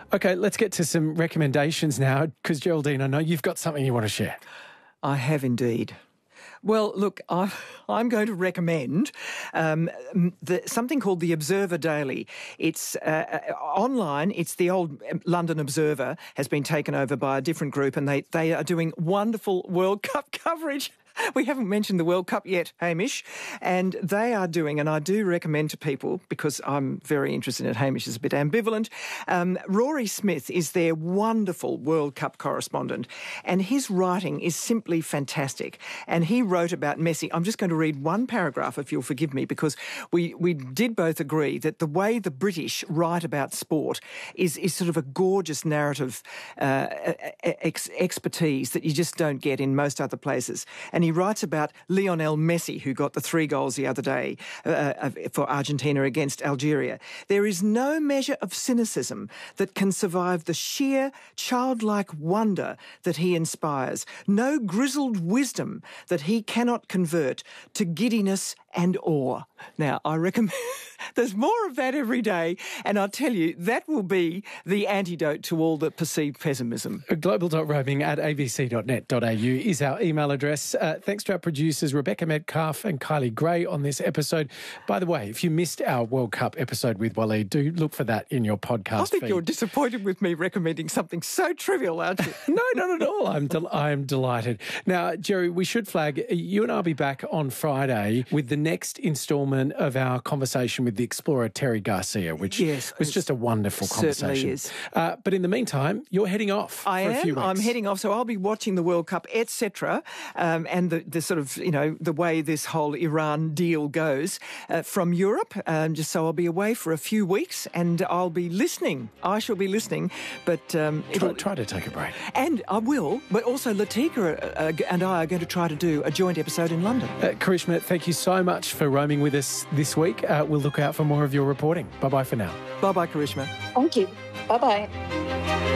Okay, let's get to some recommendations now, because Geraldine, I know you've got something you want to share. I have indeed. Well, look, I'm going to recommend something called the Observer Daily. It's online. It's the old London Observer, has been taken over by a different group, and they are doing wonderful World Cup coverage. We haven't mentioned the World Cup yet, Hamish. And they are doing, and I do recommend to people, because I'm very interested in it, Hamish is a bit ambivalent, Rory Smith is their wonderful World Cup correspondent. And his writing is simply fantastic. And he wrote about Messi. I'm just going to read one paragraph, if you'll forgive me, because we did both agree that the way the British write about sport is sort of a gorgeous narrative expertise that you just don't get in most other places. And he writes about Lionel Messi, who got the 3 goals the other day for Argentina against Algeria. There is no measure of cynicism that can survive the sheer childlike wonder that he inspires, no grizzled wisdom that he cannot convert to giddiness and awe. Now, I recommend there's more of that every day, and I'll tell you, that will be the antidote to all the perceived pessimism. Global.roaming@abc.net.au is our email address. Thanks to our producers, Rebecca Metcalf and Kylie Gray, on this episode. By the way, if you missed our World Cup episode with Waleed, do look for that in your podcast I think feed. You're disappointed with me recommending something so trivial, aren't you? No, not at all. I'm delighted. Now, Jerry, we should flag, you and I'll be back on Friday with the next instalment of our conversation with the explorer Terry Garcia, which was just a wonderful conversation. Is. But in the meantime, you're heading off for a few weeks. I'm heading off, so I'll be watching the World Cup, etc., and the sort of, the way this whole Iran deal goes from Europe. Just so I'll be away for a few weeks, and I'll be listening. I shall be listening, but try to take a break. And I will, but also Latika and I are going to try to do a joint episode in London. Karishma, thank you so much for roaming with us this week. We'll look out for more of your reporting. Bye-bye for now. Bye-bye, Karishma. Thank you. Bye-bye.